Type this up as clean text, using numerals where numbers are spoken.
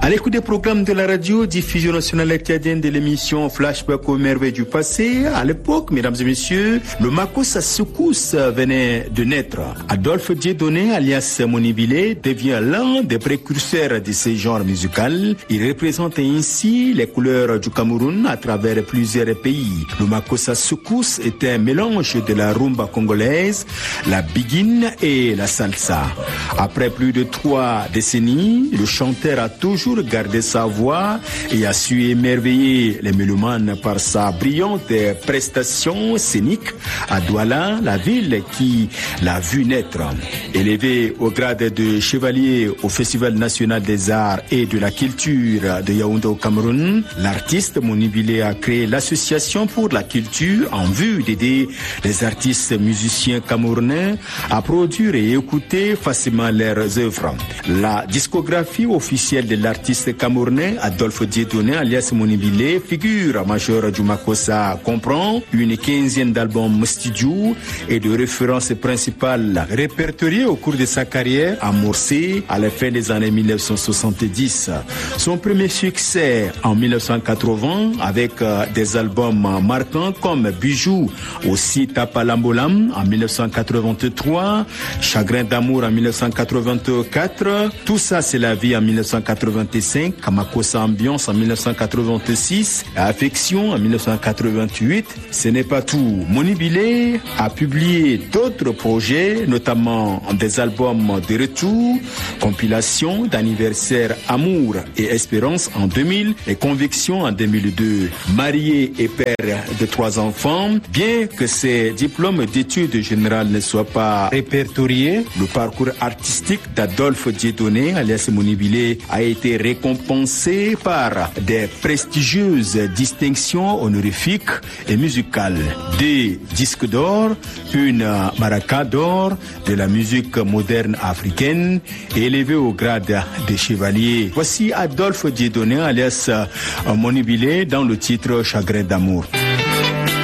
À l'écoute des programmes de la radio, diffusion nationale acadienne de l'émission Flashback aux merveilles du passé, à l'époque, mesdames et messieurs, le Makossa Secousse venait de naître. Adolphe Dieudonné, alias Monibile, devient l'un des précurseurs de ce genre musical. Il représente ainsi les couleurs du Cameroun à travers plusieurs pays. Le Makossa Secousse est un mélange de la rumba congolaise, la biguine et la salsa. Après plus de 3 décennies, le chanteur a toujours gardé sa voix et a su émerveiller les mélomanes par sa brillante prestation scénique à Douala, la ville qui l'a vu naître. Élevé au grade de chevalier au Festival national des arts et de la culture de Yaoundé au Cameroun, l'artiste Monibile a créé l'association pour la culture en vue d'aider les artistes musiciens camerounais à produire et écouter facilement leurs œuvres. La discographie officielle de l'artiste camerounais Adolphe Dieudonné alias Monibile, figure majeure du Makossa, comprend une quinzaine d'albums studio et de références principales répertoriées au cours de sa carrière amorcée à la fin des années 1970. Son premier succès en 1980 avec des albums marquants comme Bijou aussi Tapalambolam en 1983, Chagrin d'amour en 1984, Tout ça c'est la vie en 1985, Makossa Ambiance en 1986, Affection en 1988. Ce n'est pas tout. Monibile a publié d'autres projets, notamment des albums de retour, compilations d'anniversaire Amour et Espérance en 2000 et Conviction en 2002. Marié et père de 3 enfants, bien que ses diplômes d'études générales ne soient pas répertoriés, le parcours artistique d'Adolphe Dieudonné alias Monibile a été récompensé par des prestigieuses distinctions honorifiques et musicales. Des disques d'or, une maraca d'or de la musique moderne africaine, élevé au grade de chevalier. Voici Adolphe Dieudonné alias Monibile dans le titre Chagrin d'amour.